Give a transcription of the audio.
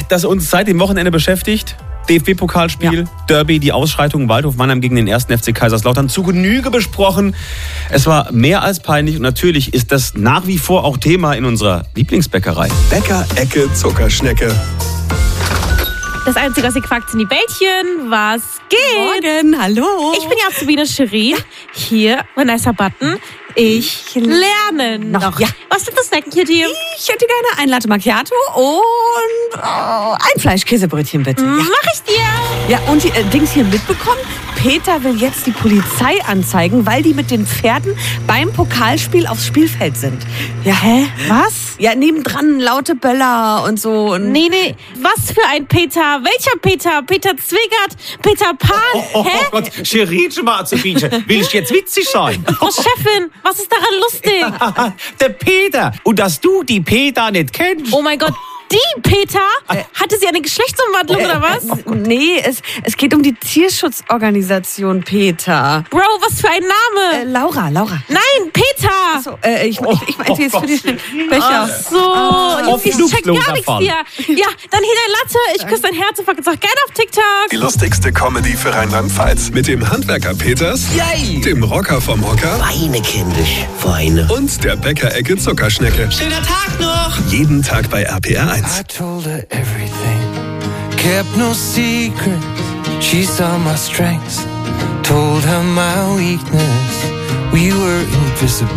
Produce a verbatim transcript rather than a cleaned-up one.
das uns seit dem Wochenende beschäftigt. D F B-Pokalspiel, ja. Derby, die Ausschreitungen Waldhof Mannheim gegen den ersten F C Kaiserslautern zu Genüge besprochen. Es war mehr als peinlich und natürlich ist das nach wie vor auch Thema in unserer Lieblingsbäckerei. Bäcker-Ecke Zuckerschnecke. Das Einzige, was ihr quackt, sind die Bällchen. Was geht? Morgen, hallo. Ich bin die Azubine Shirin. Hier, Vanessa Button. Ich lerne noch. Ja. Was sind das Snacken hier, dir? Ich hätte gerne ein Latte Macchiato und oh, ein Fleischkäsebrötchen, bitte. Ja. Ja. Mach ich dir. Ja, und die äh, Dings hier mitbekommen. Peter will jetzt die Polizei anzeigen, weil die mit den Pferden beim Pokalspiel aufs Spielfeld sind. Ja, hä? Was? Ja, nebendran laute Böller und so. Und Nee, nee. Was für ein Peter? Welcher Peter? Peter Zwingert? Peter Pan? Oh, oh, Hä? oh Gott, Shirin, schon mal Azubine. Will ich jetzt witzig sein? Frau Chefin, was ist daran lustig? Der Peter. Und dass du die Peter nicht kennst. Oh mein Gott. Die Peter? Hatte sie eine Geschlechtsumwandlung oder was? Nee, es, es geht um die Tierschutzorganisation Peter. Bro, was für ein Name? Äh, Laura, Laura. Nein, Peter! So, äh, ich, ich, ich meinte jetzt für den Becher. Ach so, ich, ich check gar nichts Fall. hier. Ja, dann hier dein Latte, ich küsse dein Herz und fuck jetzt auch gerne auf TikTok. Die lustigste Comedy für Rheinland-Pfalz. Mit dem Handwerker Peters, Yay! dem Rocker vom Hocker Feine kindisch, feine. und der Bäcker-Ecke Zuckerschnecke. Schöner Tag noch! Jeden Tag bei R P R eins. I told her everything, kept no secrets. She saw my strengths, told her my weakness. We were invisible.